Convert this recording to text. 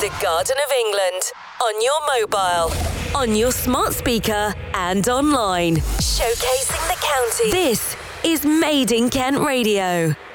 The Garden of England. On your mobile, on your smart speaker, and online. Showcasing the county. This is Made in Kent Radio.